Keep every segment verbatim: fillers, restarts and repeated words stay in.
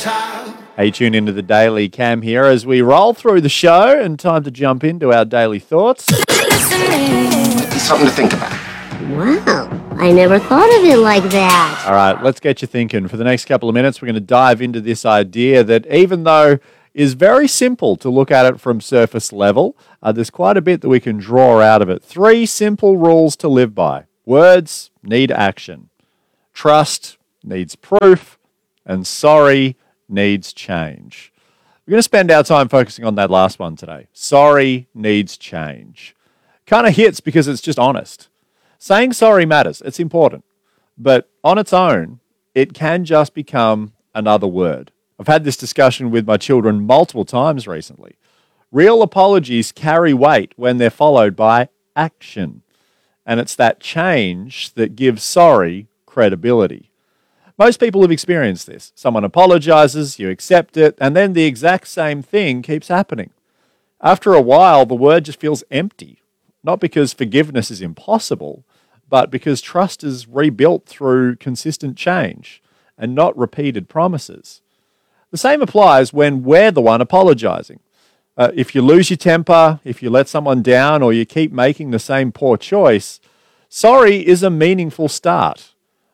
Hey, tune into the Daily. Cam here as we roll through the show, and time to jump into our daily thoughts. Something to think about. Wow, I never thought of it like that. All right, let's get you thinking. For the next couple of minutes, we're going to dive into this idea that even though is very simple to look at it from surface level, uh, there's quite a bit that we can draw out of it. Three simple rules to live by. Words need action. Trust needs proof. And sorry needs change. We're going to spend our time focusing on that last one today. Sorry needs change. Kind of hits because it's just honest. Saying sorry matters. It's important. But on its own, it can just become another word. I've had this discussion with my children multiple times recently. Real apologies carry weight when they're followed by action. And it's that change that gives sorry credibility. Most people have experienced this. Someone apologizes, you accept it, and then the exact same thing keeps happening. After a while, the word just feels empty. Not because forgiveness is impossible, but because trust is rebuilt through consistent change and not repeated promises. The same applies when we're the one apologizing. Uh, if you lose your temper, if you let someone down, or you keep making the same poor choice, sorry is a meaningful start.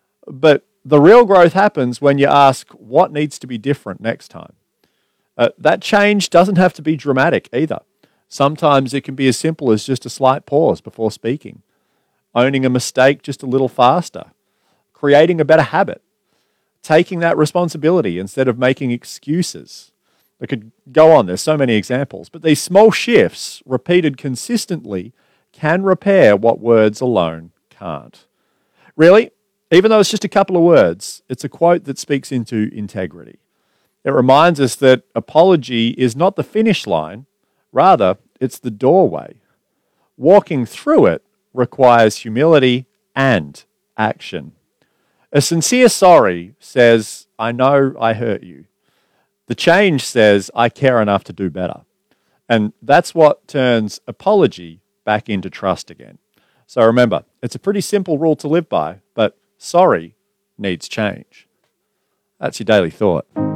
But the real growth happens when you ask what needs to be different next time. Uh, that change doesn't have to be dramatic either. Sometimes it can be as simple as just a slight pause before speaking, owning a mistake just a little faster, creating a better habit, taking that responsibility instead of making excuses. I could go on, there's so many examples, but these small shifts, repeated consistently, can repair what words alone can't. Really, even though it's just a couple of words, it's a quote that speaks into integrity. It reminds us that apology is not the finish line, rather, it's the doorway. Walking through it requires humility and action. A sincere sorry says, I know I hurt you. The change says, I care enough to do better. And that's what turns apology back into trust again. So remember, it's a pretty simple rule to live by, but sorry needs change. That's your daily thought.